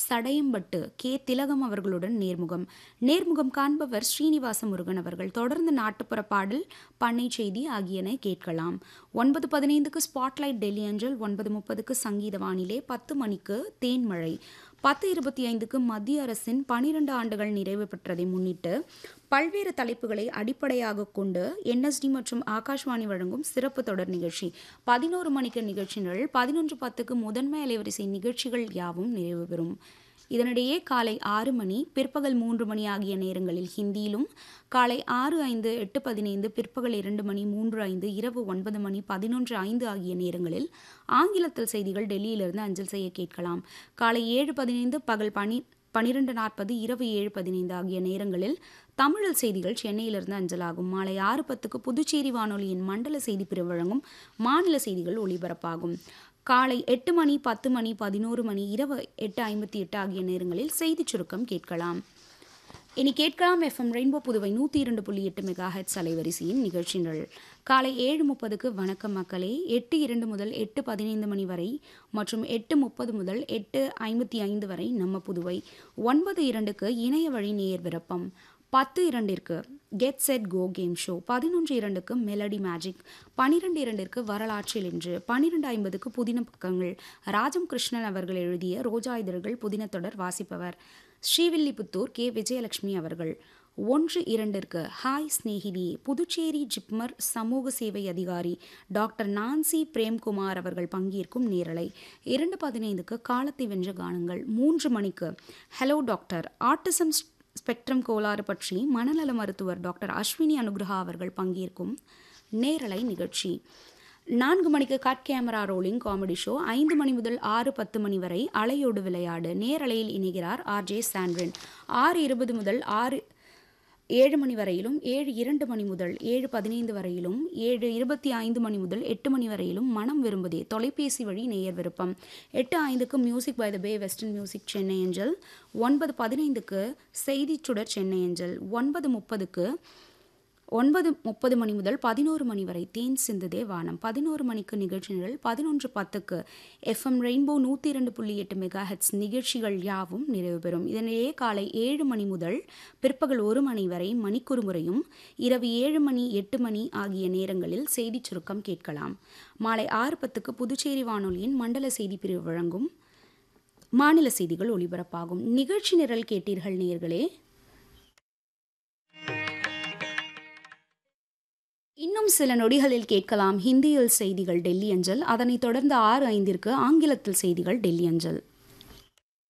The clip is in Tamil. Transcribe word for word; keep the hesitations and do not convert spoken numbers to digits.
சடையம்பட்டு கே திலகம் அவர்களுடன் நேர்முகம். நேர்முகம் காண்பவர் ஸ்ரீனிவாச முருகன் அவர்கள். தொடர்ந்து நாட்டுப்புற பாடல், பண்ணை செய்தி ஆகியன கேட்கலாம். ஒன்பது பதினைந்துக்கு ஸ்பாட்லைட் டெல்லி அஞ்சல், ஒன்பது முப்பதுக்கு சங்கீத வானிலை, பத்து மணிக்கு தேன்மழை, பத்து இருபத்தி ஐந்துக்கு மத்திய அரசின் பனிரெண்டு ஆண்டுகள் நிறைவு பெற்றதை முன்னிட்டு பல்வேறு தலைப்புகளை அடிப்படையாக கொண்டு என்எஸ்டி மற்றும் ஆகாஷ்வாணி வழங்கும் சிறப்பு தொடர் நிகழ்ச்சி. பதினோரு மணிக்கு நிகழ்ச்சிகள், பதினொன்று பத்துக்கு முதன்மை அலைவரிசை நிகழ்ச்சிகள் யாவும் நிறைவு பெறும். இதனிடையே காலை ஆறு மணி, பிற்பகல் மூன்று மணி ஆகிய நேரங்களில் ஹிந்தியிலும், காலை ஆறு ஐந்து, எட்டு பதினைந்து, பிற்பகல் இரண்டு மணி, மூன்று ஐந்து, இரவு ஒன்பது மணி, பதினொன்று ஐந்து ஆகிய நேரங்களில் ஆங்கிலத்தில் செய்திகள் டெல்லியிலிருந்து அஞ்சல் செய்ய கேட்கலாம். காலை ஏழு பதினைந்து, பகல் பனி பனிரெண்டு நாற்பது, இரவு ஏழு பதினைந்து ஆகிய நேரங்களில் தமிழில் செய்திகள் சென்னையிலிருந்து அஞ்சலாகும். மாலை ஆறு பத்துக்கு புதுச்சேரி வானொலியின் மண்டல செய்தி பிரிவு வழங்கும் மாநில செய்திகள் ஒலிபரப்பாகும். காலை எட்டு மணி, பத்து மணி, பதினோரு மணி, இரவு எட்டு ஐம்பத்தி எட்டு ஆகிய நேரங்களில் செய்திச் சுருக்கம் கேட்கலாம். இனி கேட்கலாம் எஃப்எம் ரெயின்போ புதுவை நூற்றி இரண்டு புள்ளி எட்டு மெகா ஹெட்ஸ் அலைவரிசையின் நிகழ்ச்சிகள். காலை ஏழு முப்பதுக்கு வணக்கம் மக்களே, எட்டு இரண்டு முதல் எட்டு பதினைந்து மணி வரை மற்றும் எட்டு முப்பது முதல் எட்டு ஐம்பத்தி ஐந்து வரை நம்ம புதுவை. ஒன்பது இரண்டுக்கு இணைய வழி நேயர் விருப்பம். பத்து இரண்டிற்கு get set go game show. பதினொன்று இரண்டுக்கு மெலடி மேஜிக். பனிரெண்டு இரண்டிற்கு வரலாற்றில் இன்று. பனிரெண்டு ஐம்பதுக்கு புதின பக்கங்கள். ராஜம் கிருஷ்ணன் அவர்கள் எழுதிய ரோஜா இதழ்கள் புதின தொடர் வாசிப்பவர் ஸ்ரீவில்லிபுத்தூர் கே விஜயலட்சுமி அவர்கள். ஒன்று இரண்டிற்கு ஹாய் ஸ்நேகிதியே, புதுச்சேரி ஜிப்மர் சமூக சேவை அதிகாரி டாக்டர் நான்சி பிரேம்குமார் அவர்கள் பங்கேற்கும் நேரலை. இரண்டு பதினைந்துக்கு காலத்தை வென்ற கானங்கள். மூன்று மணிக்கு ஹலோ டாக்டர், ஆட்டிசம் ஸ்பெக்ட்ரம் கோளாறு பற்றி மனநல மருத்துவர் டாக்டர் அஸ்வினி அனுகிரகா அவர்கள் பங்கேற்கும் நேரலை நிகழ்ச்சி. நான்கு மணிக்கு cut camera rolling comedy show. ஐந்து மணி முதல் ஆறு பத்து மணி வரை அலையோடு விளையாடு. நேரலையில் இணைகிறார் ஆர் ஜே சாண்ட்ரின். ஆறு இருபது முதல் ஆறு ஏழு மணி வரையிலும், ஏழு இரண்டு மணி முதல் ஏழு பதினைந்து வரையிலும், ஏழு இருபத்தி ஐந்து மணி முதல் எட்டு மணி வரையிலும் மனம் விரும்புதே தொலைபேசி வழி நேயர் விருப்பம். எட்டு ஐந்துக்கு music by the pay western music Chennai அஞ்சல். ஒன்பது பதினைந்துக்கு செய்தி சுடர் சென்னை அஞ்சல். ஒன்பது முப்பதுக்கு ஒன்பது முப்பது மணி முதல் பதினோரு மணி வரை தேன் சிந்துதே வானம். பதினோரு மணிக்கு நிகழ்ச்சிகள். பதினொன்று பத்துக்கு எஃப்எம் ரெயின்போ நூற்றி இரண்டு புள்ளி எட்டு மெகா ஹெட்ஸ் நிகழ்ச்சிகள் யாவும் நிறைவு பெறும். இதனிடையே காலை ஏழு மணி முதல் பிற்பகல் ஒரு மணி வரை மணிக்கொரு முறையும், இரவு ஏழு மணி, எட்டு மணி ஆகிய நேரங்களில் செய்திச் சுருக்கம் கேட்கலாம். மாலை ஆறு பத்துக்கு புதுச்சேரி வானொலியின் மண்டல செய்தி பிரிவு வழங்கும் மாநில செய்திகள் ஒலிபரப்பாகும். நிகழ்ச்சி நிரல் கேட்டீர்கள் நேயர்களே. இன்னும் சில நொடிகளில் கேட்கலாம் ஹிந்தியில் செய்திகள் டெல்லி அஞ்சல். அதனைத் தொடர்ந்து ஆறு ஐந்திற்கு ஆங்கிலத்தில் செய்திகள் டெல்லி அஞ்சல்.